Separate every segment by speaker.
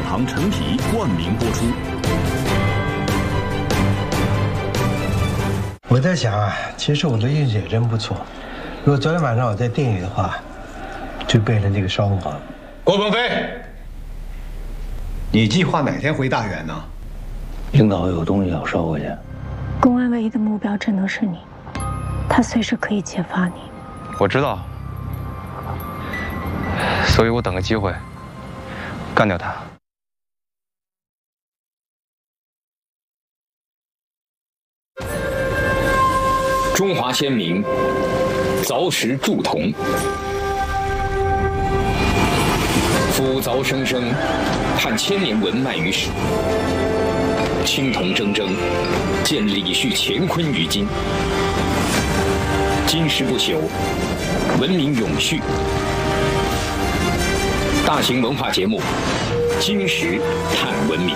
Speaker 1: 堂陈皮冠名播出。
Speaker 2: 我在想啊，其实我的运气也真不错。如果昨天晚上我在店里的话，就变成这个烧王。
Speaker 3: 郭鹏飞，你计划哪天回大员呢？
Speaker 2: 领导有东西要捎过去。
Speaker 4: 公安唯一的目标只能是你，他随时可以揭发你。
Speaker 5: 我知道，所以我等个机会干掉他。
Speaker 6: 中华先民凿石铸铜，夫凿生生，探千年文脉于史。青铜铮铮，见李旭乾坤于今。金石不朽，文明永续。大型文化节目《金石探文明》。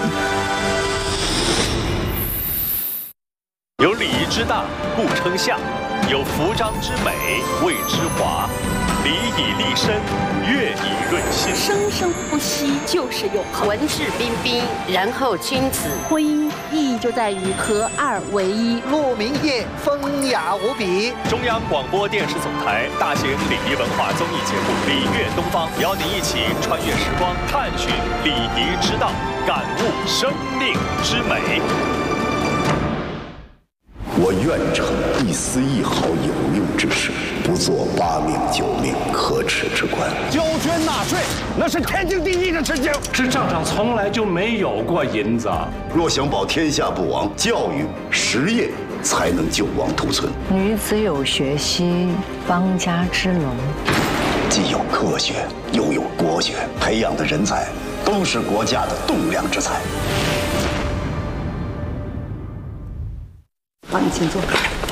Speaker 7: 有礼仪之大，故称相；有服装之美，谓之华。礼以立身，乐以润心。
Speaker 8: 生生不息就是永恒。
Speaker 9: 文质彬彬，然后君子。
Speaker 8: 婚姻意义就在于合二为一。
Speaker 10: 鹿鸣夜，风雅无比。
Speaker 7: 中央广播电视总台大型礼仪文化综艺节目《礼乐东方》，邀您一起穿越时光，探寻礼仪之道，感悟生命之美。
Speaker 11: 我愿成一丝一毫有用之事，不做8命9命可耻之官。
Speaker 12: 交捐纳税，那是天经地义的事情。
Speaker 13: 这账上从来就没有过银子。
Speaker 11: 若想保天下不亡，教育实业才能救亡图存。
Speaker 14: 女子有学兮，邦家之隆。
Speaker 11: 既有科学，又有国学，培养的人才都是国家的栋梁之才。
Speaker 14: 好，你请坐。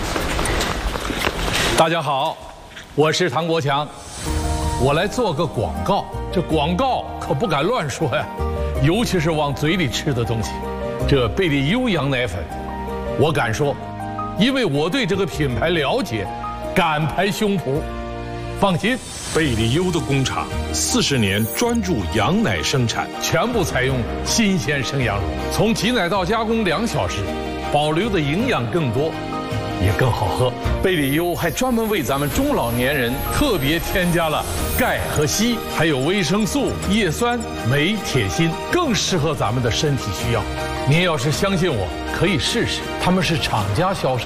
Speaker 15: 大家好，我是唐国强，我来做个广告。这广告可不敢乱说呀，尤其是往嘴里吃的东西。这贝利优羊奶粉，我敢说，因为我对这个品牌了解，敢拍胸脯。放心，
Speaker 16: 贝利优的工厂40年专注羊奶生产，
Speaker 15: 全部采用新鲜生羊乳，从挤奶到加工2小时。保留的营养更多，也更好喝。贝利优还专门为咱们中老年人特别添加了钙和硒，还有维生素、叶酸、镁、铁、锌，更适合咱们的身体需要。您要是相信我，可以试试。他们是厂家销售。